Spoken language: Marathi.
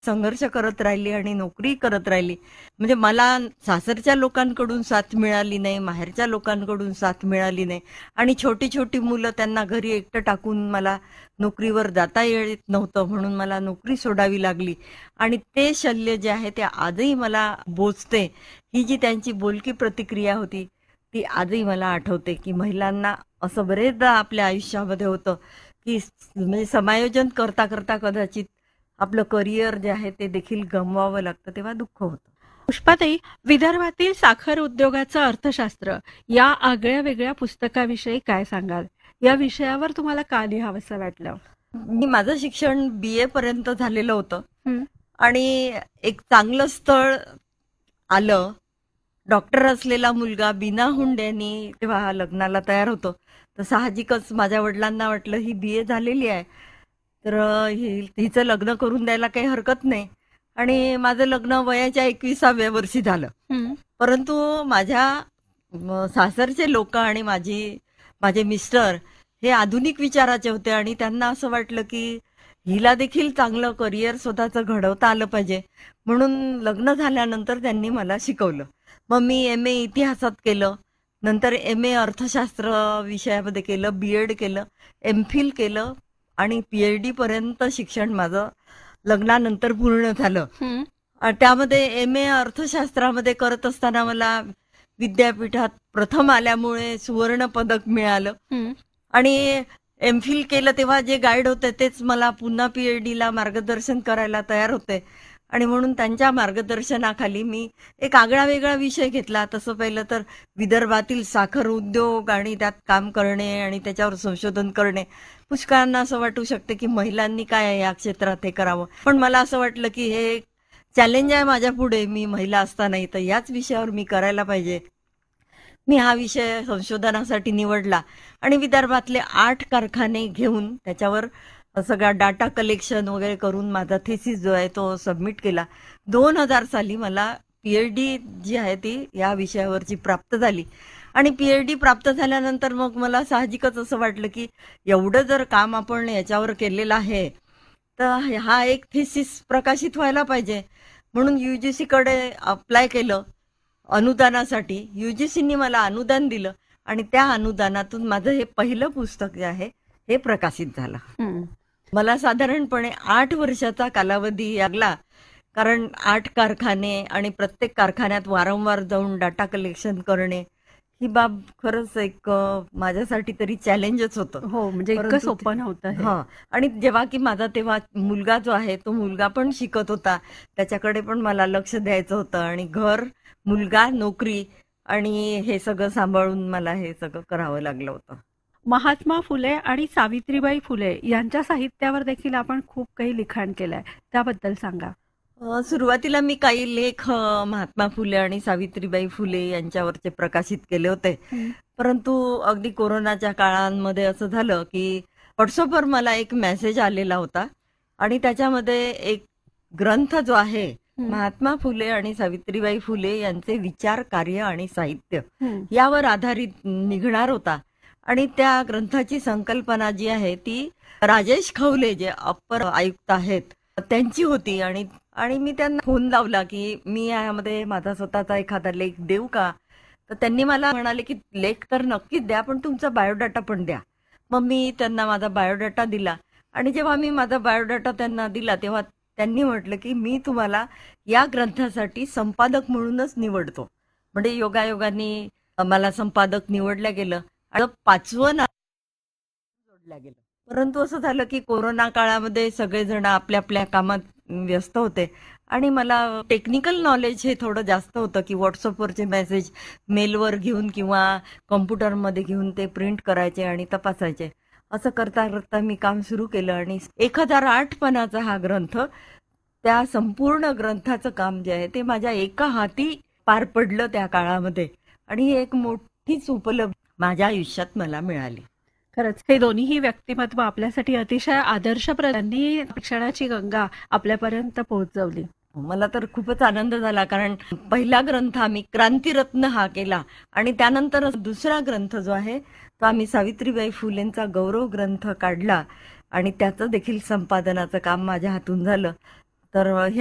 संघर्ष करत राहिली आणि नोकरी करत राहिली. म्हणजे मला सासरच्या लोकांकडून साथ मिळाली नाही, माहेरच्या लोकांकडून साथ मिळाली नाही आणि छोटी छोटी मुलं त्यांना घरी एकटं टाकून मला नोकरीवर जाता येत नव्हतं, म्हणून मला नोकरी सोडावी लागली. आणि ते शल्य जे आहे ते आजही मला बोचते. ही जी त्यांची बोलकी प्रतिक्रिया होती ती आजही मला आठवते, की महिलांना असं बरेचदा आपल्या आयुष्यामध्ये होतं, की म्हणजे समायोजन करता करता कदाचित आपलं करिअर जे आहे ते देखील गमवावं लागतं, तेव्हा दुःख होतं. पुष्पाताई, विदर्भातील साखर उद्योगाचं अर्थशास्त्र या आगळ्या वेगळ्या पुस्तकाविषयी काय सांगाल? या विषयावर तुम्हाला का लिहावंसं वाटलं? मी माझं शिक्षण BA पर्यंत झालेलं होतं हं. आणि एक चांगलं स्थळ आलं. डॉक्टर असलेला मुलगा बिना हुंड्यानी तेव्हा लग्नाला तयार होतो. तर साहजिकच माझ्या वडिलांना वाटलं ही BA झालेली आहे, तर हिचं लग्न करून द्यायला काही हरकत नाही. आणि माझं लग्न वयाच्या 21व्या वर्षी झालं. हं. परंतु माझ्या सासरचे लोक आणि माझे मिस्टर हे आधुनिक विचाराचे होते आणि त्यांना असं वाटलं की हिला देखील चांगलं करिअर स्वतःचं घडवता आलं पाहिजे, म्हणून लग्न झाल्यानंतर त्यांनी मला शिकवलं. मग मी MA इतिहासात केलं, नंतर MA अर्थशास्त्र विषयामध्ये केलं, BEd केलं, MPhil केलं आणि PhD पर्यंत शिक्षण माझं लग्नानंतर पूर्ण झालं. हं. त्यामध्ये MA अर्थशास्त्रामध्ये करत असताना मला विद्यापीठात प्रथम आल्यामुळे सुवर्ण पदक मिळालं. हं. आणि MPhil केलं तेव्हा जे गाईड होते तेच मला पुन्हा PhD ला मार्गदर्शन करायला तयार होते आणि म्हणून त्यांच्या मार्गदर्शनाखाली मी एक आगळा वेगळा विषय घेतला. तसं पहिलं तर विदर्भातील साखर उद्योग आणि त्यात काम करणे आणि त्याच्यावर संशोधन करणे. पुष्कळांना असं वाटू शकते की महिलांनी काय या क्षेत्रात हे करावं, पण मला असं वाटलं की हे चॅलेंज आहे माझ्या पुढे, मी महिला असतानाही, तर याच विषयावर मी करायला पाहिजे. मी हा विषय संशोधनासाठी निवडला आणि विदर्भातले 8 कारखाने घेऊन त्याच्यावर सगळा डाटा कलेक्शन वगैरे करून माझा थेसिस जो आहे तो सबमिट केला. 2000 साली मला PhD जी आहे ती या विषयावरची प्राप्त झाली. आणि PhD प्राप्त झाल्यानंतर मग मला साहजिकच असं वाटलं की एवढं जर काम आपण याच्यावर केलेलं आहे तर हा एक थेसिस प्रकाशित व्हायला पाहिजे. म्हणून UGC कडे अप्लाय केलं अनुदानासाठी. UGCनी मला अनुदान दिलं आणि त्या अनुदानातून माझं हे पहिलं पुस्तक जे आहे हे प्रकाशित झालं. हं. मला साधारणपणे 8 वर्षाचा कालावधी लागला, कारण 8 कारखाने आणि प्रत्येक कारखान्यात वारंवार जाऊन डाटा कलेक्शन करणे ही बाब खरंच एक माझ्यासाठी तरी चॅलेंजच होतं. हो, म्हणजे इतकं परंतु सोपं नव्हतं हे. हा, आणि जेव्हा की माझा तेव्हा मुलगा जो आहे तो मुलगा पण शिकत होता, त्याच्याकडे पण मला लक्ष द्यायचं होतं आणि घर, मुलगा, नोकरी आणि हे सगळं सांभाळून मला हे सगळं करावं लागलं होतं. महात्मा फुले आणि सावित्रीबाई फुले यांच्या साहित्यावर देखील आपण खूप काही लिखाण केलंय, त्याबद्दल सांगा. सुरुवातीला मी काही लेख महात्मा फुले आणि सावित्रीबाई फुले यांच्यावरचे प्रकाशित केले होते. हं. परंतु अगदी कोरोनाच्या काळांमध्ये असं झालं की व्हॉट्सअपवर मला एक मेसेज आलेला होता आणि त्याच्यामध्ये एक ग्रंथ जो आहे हं. महात्मा फुले आणि सावित्रीबाई फुले यांचे विचार, कार्य आणि साहित्य हं. यावर आधारित निघणार होता. आणि त्या ग्रंथाची संकल्पना जी आहे ती राजेश खवले जे अप्पर आयुक्त आहेत त्यांची होती. आणि आणि मी त्यांना फोन लावला की मी यामध्ये माझा स्वतःचा एखादा लेख देऊ का. तर त्यांनी मला म्हणाले की लेख तर नक्कीच द्या, पण तुमचा बायोडाटा पण द्या. मग मी त्यांना माझा बायोडाटा दिला आणि जेव्हा मी माझा बायोडाटा त्यांना दिला तेव्हा त्यांनी म्हटलं की मी तुम्हाला या ग्रंथासाठी संपादक म्हणूनच निवडतो. म्हणजे योगायोगाने मला संपादक निवडलं गेलं आणि 5वं नाव जोडलं गेलं. परंतु असं झालं की कोरोना काळामध्ये सगळेजण आपल्या आपल्या कामात व्यस्त होते आणि मला टेक्निकल नॉलेज हे थोडं जास्त होतं की व्हॉट्सअपवरचे मेसेज मेलवर घेऊन किंवा कॉम्प्युटरमध्ये घेऊन ते प्रिंट करायचे आणि तपासायचे. असं करता करता मी काम सुरू केलं आणि 1008 पानाचा हा ग्रंथ, त्या संपूर्ण ग्रंथाचं काम जे आहे ते माझ्या एका हाती पार पडलं त्या काळामध्ये आणि ही एक मोठीच उपलब्धी माझ्या आयुष्यात मला मिळाली. खरंच हे दोन्हीही व्यक्तिमत्व आपल्यासाठी अतिशय आदर्शप्रद, त्यांनी शिक्षणाची गंगा आपल्यापर्यंत पोहोचवली. मला तर खूपच आनंद झाला, कारण पहिला ग्रंथ आम्ही क्रांतीरत्न हा केला आणि त्यानंतर दुसरा ग्रंथ जो आहे तो आम्ही सावित्रीबाई फुलेंचा गौरव ग्रंथ काढला आणि त्याचं देखील संपादनाचं काम माझ्या हातून झालं. तर